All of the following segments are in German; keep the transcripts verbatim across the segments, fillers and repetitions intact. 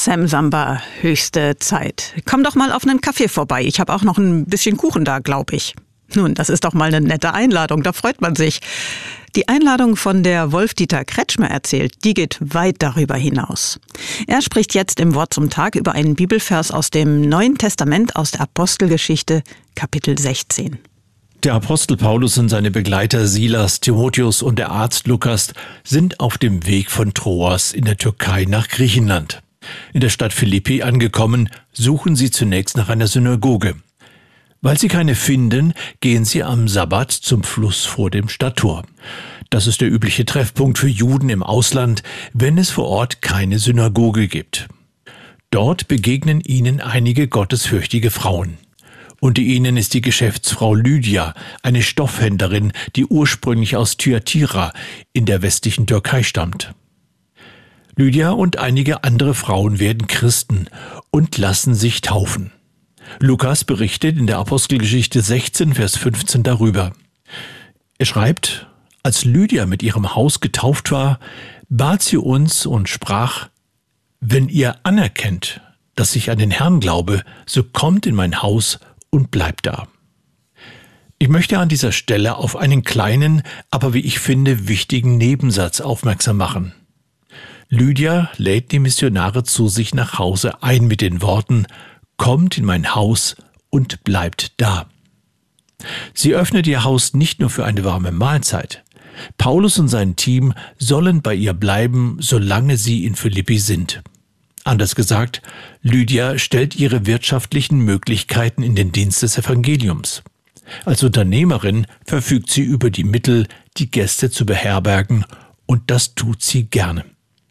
Sam Samba, höchste Zeit. Komm doch mal auf einen Kaffee vorbei. Ich habe auch noch ein bisschen Kuchen da, glaube ich. Nun, das ist doch mal eine nette Einladung, da freut man sich. Die Einladung, von der Wolf-Dieter Kretschmer erzählt, die geht weit darüber hinaus. Er spricht jetzt im Wort zum Tag über einen Bibelvers aus dem Neuen Testament, aus der Apostelgeschichte, Kapitel sechzehn. Der Apostel Paulus und seine Begleiter Silas, Timotheus und der Arzt Lukas sind auf dem Weg von Troas in der Türkei nach Griechenland. In der Stadt Philippi angekommen, suchen sie zunächst nach einer Synagoge. Weil sie keine finden, gehen sie am Sabbat zum Fluss vor dem Stadttor. Das ist der übliche Treffpunkt für Juden im Ausland, wenn es vor Ort keine Synagoge gibt. Dort begegnen ihnen einige gottesfürchtige Frauen. Unter ihnen ist die Geschäftsfrau Lydia, eine Stoffhändlerin, die ursprünglich aus Thyatira in der westlichen Türkei stammt. Lydia und einige andere Frauen werden Christen und lassen sich taufen. Lukas berichtet in der Apostelgeschichte sechzehn, Vers fünfzehn darüber. Er schreibt, als Lydia mit ihrem Haus getauft war, bat sie uns und sprach, wenn ihr anerkennt, dass ich an den Herrn glaube, so kommt in mein Haus und bleibt da. Ich möchte an dieser Stelle auf einen kleinen, aber wie ich finde, wichtigen Nebensatz aufmerksam machen. Lydia lädt die Missionare zu sich nach Hause ein mit den Worten, kommt in mein Haus und bleibt da. Sie öffnet ihr Haus nicht nur für eine warme Mahlzeit. Paulus und sein Team sollen bei ihr bleiben, solange sie in Philippi sind. Anders gesagt, Lydia stellt ihre wirtschaftlichen Möglichkeiten in den Dienst des Evangeliums. Als Unternehmerin verfügt sie über die Mittel, die Gäste zu beherbergen, und das tut sie gerne.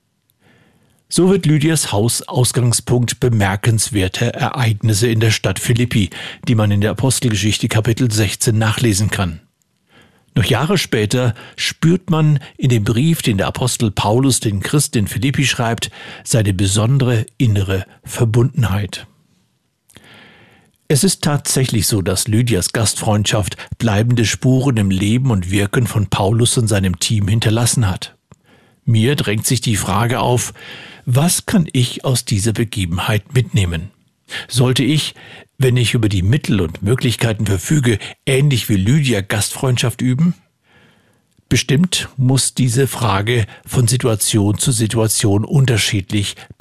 So wird Lydias Haus Ausgangspunkt bemerkenswerter Ereignisse in der Stadt Philippi, die man in der Apostelgeschichte Kapitel sechzehn nachlesen kann. Noch Jahre später spürt man in dem Brief, den der Apostel Paulus den Christen in Philippi schreibt, seine besondere innere Verbundenheit. Es ist tatsächlich so, dass Lydias Gastfreundschaft bleibende Spuren im Leben und Wirken von Paulus und seinem Team hinterlassen hat. Mir drängt sich die Frage auf, was kann ich aus dieser Begebenheit mitnehmen? Sollte ich, wenn ich über die Mittel und Möglichkeiten verfüge, ähnlich wie Lydia Gastfreundschaft üben? Bestimmt muss diese Frage von Situation zu Situation unterschiedlich